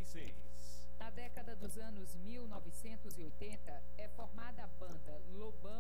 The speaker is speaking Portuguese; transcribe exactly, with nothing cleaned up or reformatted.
seis. Na década dos anos mil novecentos e oitenta, é formada a banda Lobão